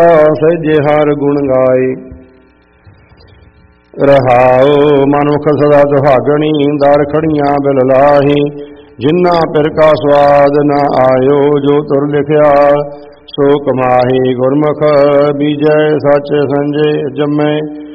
ਸਹਿਜੇ ਹਰ ਗੁਣ ਗਾਏ। ਰਹਾਉ ਮਨੁਖ ਸਦਾ ਸੁਹਾਗਣੀ, ਦਰ ਖੜੀਆਂ ਬਿਲ ਲਾਹੀ। ਜਿਨ੍ਹਾਂ ਪਿਰ ਕਾ ਸਵਾਦ ਨਾ ਆਇਓ, ਜੋ ਤੁਰ ਲਿਖਿਆ ਸੋ ਕਮਾਹੀ। ਗੁਰਮੁਖ ਬੀਜੈ ਸੱਚ ਸੰਜੇ, ਜੰਮੈ